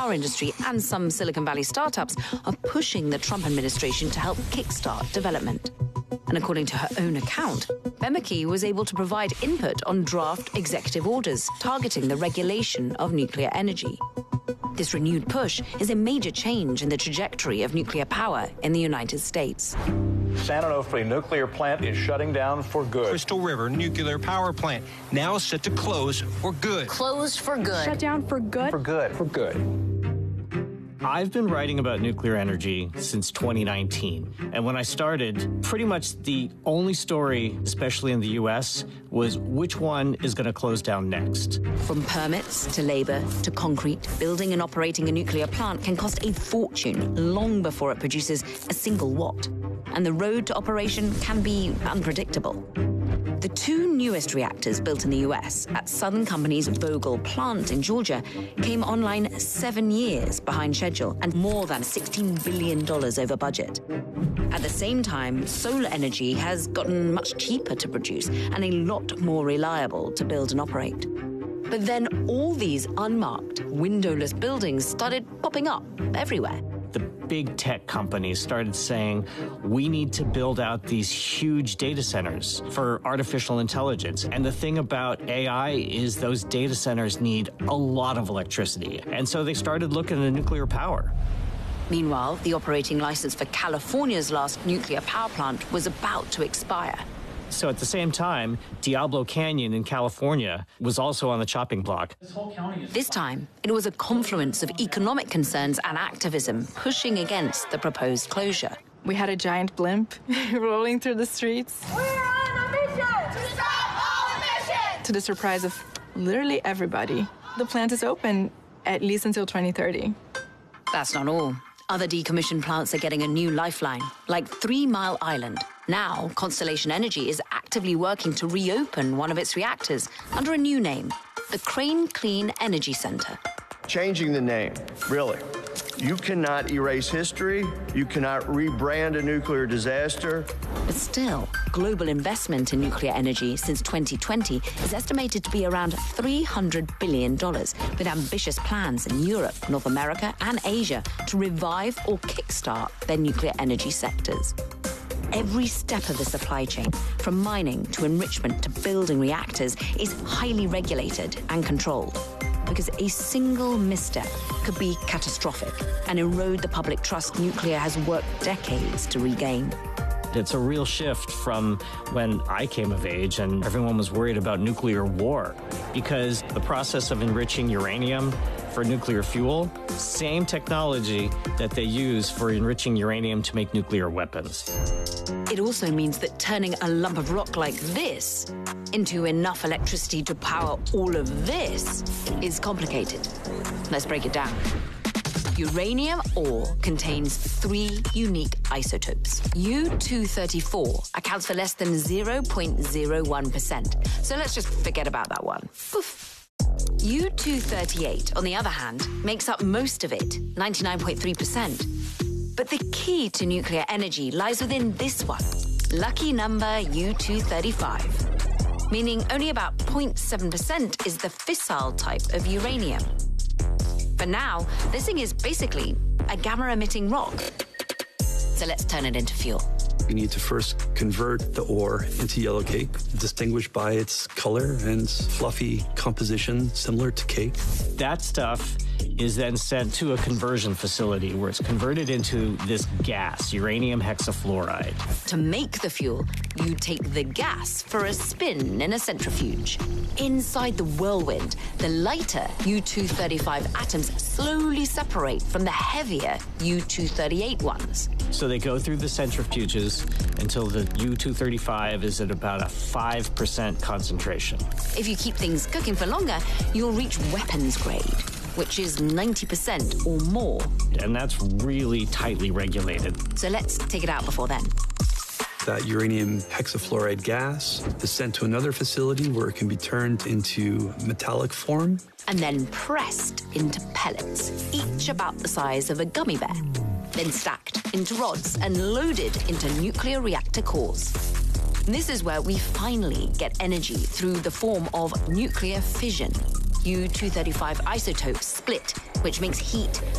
car industry and some Silicon Valley startups are pushing the Trump administration to help kickstart development. And according to her own account, Bemeke was able to provide input on draft executive orders targeting the regulation of nuclear energy. This renewed push is a major change in the trajectory of nuclear power in the United States. San Onofre nuclear plant is shutting down for good. Crystal River nuclear power plant now set to close for good. Closed for good. Shut down for good? For good. For good. I've been writing about nuclear energy since 2019. And when I started, pretty much the only story, especially in the U.S., was which one is going to close down next. From permits to labor to concrete, building and operating a nuclear plant can cost a fortune long before it produces a single watt. And the road to operation can be unpredictable. The two newest reactors built in the U.S. at Southern Company's Vogtle plant in Georgia came online 7 years behind schedule and more than $16 billion over budget. At the same time, solar energy has gotten much cheaper to produce and a lot more reliable to build and operate. But then all these unmarked, windowless buildings started popping up everywhere. The big tech companies started saying, we need to build out these huge data centers for artificial intelligence. And the thing about AI is those data centers need a lot of electricity. And so they started looking at nuclear power. Meanwhile, the operating license for California's last nuclear power plant was about to expire. So at the same time, Diablo Canyon in California was also on the chopping block. This time, it was a confluence of economic concerns and activism pushing against the proposed closure. We had a giant blimp rolling through the streets. We're on a mission to stop all emissions! To the surprise of literally everybody. The plant is open at least until 2030. That's not all. Other decommissioned plants are getting a new lifeline, like 3 Mile Island. Now, Constellation Energy is actively working to reopen one of its reactors under a new name, the Crane Clean Energy Center. Changing the name, really. You cannot erase history. You cannot rebrand a nuclear disaster. But still, global investment in nuclear energy since 2020 is estimated to be around $300 billion, with ambitious plans in Europe, North America, and Asia to revive or kickstart their nuclear energy sectors. Every step of the supply chain, from mining to enrichment to building reactors, is highly regulated and controlled, because a single misstep could be catastrophic and erode the public trust nuclear has worked decades to regain. It's a real shift from when I came of age and everyone was worried about nuclear war, because the process of enriching uranium for nuclear fuel, same technology that they use for enriching uranium to make nuclear weapons. It also means that turning a lump of rock like this into enough electricity to power all of this is complicated. Let's break it down. Uranium ore contains 3 unique isotopes. U-234 accounts for less than 0.01%. So let's just forget about that one. Poof. U-238, on the other hand, makes up most of it, 99.3%. But the key to nuclear energy lies within this one, lucky number U-235, meaning only about 0.7% is the fissile type of uranium. But now, this thing is basically a gamma-emitting rock. So let's turn it into fuel. We need to first convert the ore into yellow cake, distinguished by its color and fluffy composition similar to cake. That stuff is then sent to a conversion facility where it's converted into this gas, uranium hexafluoride. To make the fuel, you take the gas for a spin in a centrifuge. Inside the whirlwind, the lighter U-235 atoms slowly separate from the heavier U-238 ones. So they go through the centrifuges until the U-235 is at about a 5% concentration. If you keep things cooking for longer, you'll reach weapons grade, which is 90% or more. And that's really tightly regulated. So let's take it out before then. That uranium hexafluoride gas is sent to another facility where it can be turned into metallic form. And then pressed into pellets, each about the size of a gummy bear. Then stacked into rods and loaded into nuclear reactor cores. This is where we finally get energy through the form of nuclear fission. U-235 isotopes split, which makes heat